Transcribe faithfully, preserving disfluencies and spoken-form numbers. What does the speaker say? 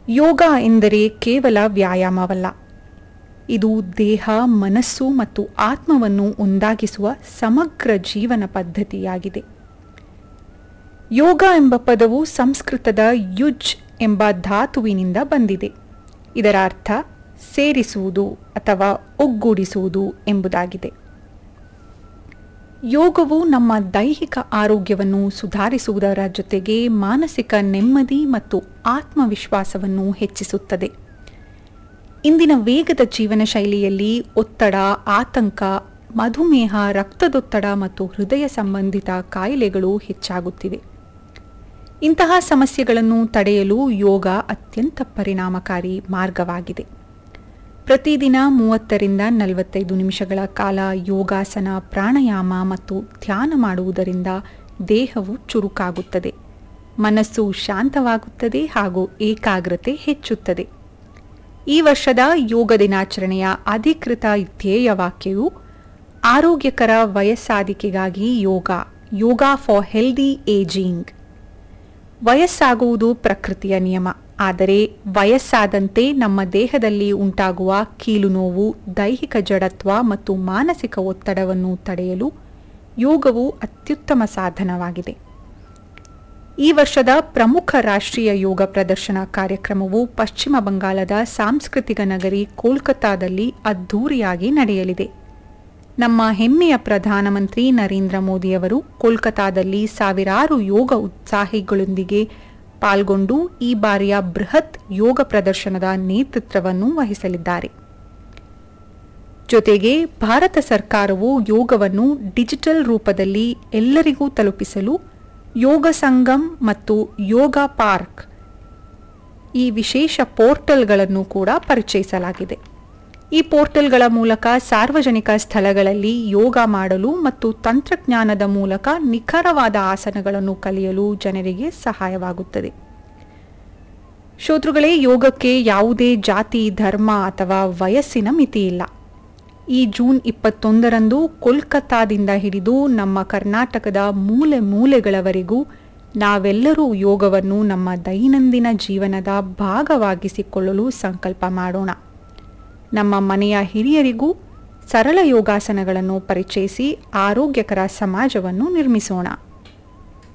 ಯೋಗ ಎಂದರೆ ಕೇವಲ ವ್ಯಾಯಾಮವಲ್ಲ. ಇದು ದೇಹ, ಮನಸ್ಸು ಮತ್ತು ಆತ್ಮವನ್ನು ಒಂದಾಗಿಸುವ ಸಮಗ್ರ ಜೀವನ ಪದ್ಧತಿಯಾಗಿದೆ. ಯೋಗ ಎಂಬ ಪದವು ಸಂಸ್ಕೃತದ ಯುಜ್ ಎಂಬ ಧಾತುವಿನಿಂದ ಬಂದಿದೆ. ಇದರ ಅರ್ಥ ಸೇರಿಸುವುದು ಅಥವಾ ಒಗ್ಗೂಡಿಸುವುದು ಎಂಬುದಾಗಿದೆ. ಯೋಗವು ನಮ್ಮ ದೈಹಿಕ ಆರೋಗ್ಯವನ್ನು ಸುಧಾರಿಸುವುದರ ಜೊತೆಗೆ ಮಾನಸಿಕ ನೆಮ್ಮದಿ ಮತ್ತು ಆತ್ಮವಿಶ್ವಾಸವನ್ನು ಹೆಚ್ಚಿಸುತ್ತದೆ. ಇಂದಿನ ವೇಗದ ಜೀವನ ಶೈಲಿಯಲ್ಲಿ ಒತ್ತಡ, ಆತಂಕ, ಮಧುಮೇಹ, ರಕ್ತದೊತ್ತಡ ಮತ್ತು ಹೃದಯ ಸಂಬಂಧಿತ ಕಾಯಿಲೆಗಳು ಹೆಚ್ಚಾಗುತ್ತಿವೆ. ಇಂತಹ ಸಮಸ್ಯೆಗಳನ್ನು ತಡೆಯಲು ಯೋಗ ಅತ್ಯಂತ ಪರಿಣಾಮಕಾರಿ ಮಾರ್ಗವಾಗಿದೆ. ಪ್ರತಿದಿನ ಮೂವತ್ತರಿಂದ ನಲವತ್ತೈದು ನಿಮಿಷಗಳ ಕಾಲ ಯೋಗಾಸನ, ಪ್ರಾಣಾಯಾಮ ಮತ್ತು ಧ್ಯಾನ ಮಾಡುವುದರಿಂದ ದೇಹವು ಚುರುಕಾಗುತ್ತದೆ, ಮನಸ್ಸು ಶಾಂತವಾಗುತ್ತದೆ ಹಾಗೂ ಏಕಾಗ್ರತೆ ಹೆಚ್ಚುತ್ತದೆ. ಈ ವರ್ಷದ ಯೋಗ ದಿನಾಚರಣೆಯ ಅಧಿಕೃತ ಧ್ಯೇಯವಾಕ್ಯವು ಆರೋಗ್ಯಕರ ವಯಸ್ಸಾದಿಕೆಗಾಗಿ ಯೋಗ, ಯೋಗ ಫಾರ್ ಹೆಲ್ದಿ ಏಜಿಂಗ್. ವಯಸ್ಸಾಗುವುದು ಪ್ರಕೃತಿಯ ನಿಯಮ. ಆದರೆ ವಯಸ್ಸಾದಂತೆ ನಮ್ಮ ದೇಹದಲ್ಲಿ ಉಂಟಾಗುವ ಕೀಲು ನೋವು, ದೈಹಿಕ ಜಡತ್ವ ಮತ್ತು ಮಾನಸಿಕ ಒತ್ತಡವನ್ನು ತಡೆಯಲು ಯೋಗವು ಅತ್ಯುತ್ತಮ ಸಾಧನವಾಗಿದೆ. ಈ ವರ್ಷದ ಪ್ರಮುಖ ರಾಷ್ಟ್ರೀಯ ಯೋಗ ಪ್ರದರ್ಶನ ಕಾರ್ಯಕ್ರಮವು ಪಶ್ಚಿಮ ಬಂಗಾಳದ ಸಾಂಸ್ಕೃತಿಕ ನಗರಿ ಕೋಲ್ಕತ್ತಾದಲ್ಲಿ ಅದ್ಧೂರಿಯಾಗಿ ನಡೆಯಲಿದೆ. ನಮ್ಮ ಹೆಮ್ಮೆಯ ಪ್ರಧಾನಮಂತ್ರಿ ನರೇಂದ್ರ ಮೋದಿಯವರು ಕೋಲ್ಕತ್ತಾದಲ್ಲಿ ಸಾವಿರಾರು ಯೋಗ ಉತ್ಸಾಹಿಗಳೊಂದಿಗೆ ಪಾಲ್ಗೊಂಡು ಈ ಬಾರಿಯ ಬೃಹತ್ ಯೋಗ ಪ್ರದರ್ಶನದ ನೇತೃತ್ವವನ್ನು ವಹಿಸಲಿದ್ದಾರೆ. ಜೊತೆಗೆ ಭಾರತ ಸರ್ಕಾರವು ಯೋಗವನ್ನು ಡಿಜಿಟಲ್ ರೂಪದಲ್ಲಿ ಎಲ್ಲರಿಗೂ ತಲುಪಿಸಲು ಯೋಗ ಸಂಗಮ್ ಮತ್ತು ಯೋಗ ಪಾರ್ಕ್ ಈ ವಿಶೇಷ ಪೋರ್ಟಲ್ಗಳನ್ನು ಕೂಡ ಪರಿಚಯಿಸಲಾಗಿದೆ. ಈ ಪೋರ್ಟಲ್ಗಳ ಮೂಲಕ ಸಾರ್ವಜನಿಕ ಸ್ಥಳಗಳಲ್ಲಿ ಯೋಗ ಮಾಡಲು ಮತ್ತು ತಂತ್ರಜ್ಞಾನದ ಮೂಲಕ ನಿಖರವಾದ ಆಸನಗಳನ್ನು ಕಲಿಯಲು ಜನರಿಗೆ ಸಹಾಯವಾಗುತ್ತದೆ. ಶ್ರೋತೃಗಳೇ, ಯೋಗಕ್ಕೆ ಯಾವುದೇ ಜಾತಿ, ಧರ್ಮ ಅಥವಾ ವಯಸ್ಸಿನ ಮಿತಿಯಿಲ್ಲ. ಈ ಜೂನ್ ಇಪ್ಪತ್ತೊಂದರಂದು ಕೋಲ್ಕತ್ತಾದಿಂದ ಹಿಡಿದು ನಮ್ಮ ಕರ್ನಾಟಕದ ಮೂಲೆ ಮೂಲೆಗಳವರೆಗೂ ನಾವೆಲ್ಲರೂ ಯೋಗವನ್ನು ನಮ್ಮ ದೈನಂದಿನ ಜೀವನದ ಭಾಗವಾಗಿಸಿಕೊಳ್ಳಲು ಸಂಕಲ್ಪ ಮಾಡೋಣ. ನಮ್ಮ ಮನೆಯ ಹಿರಿಯರಿಗೂ ಸರಳ ಯೋಗಾಸನಗಳನ್ನು ಪರಿಚಯಿಸಿ ಆರೋಗ್ಯಕರ ಸಮಾಜವನ್ನು ನಿರ್ಮಿಸೋಣ.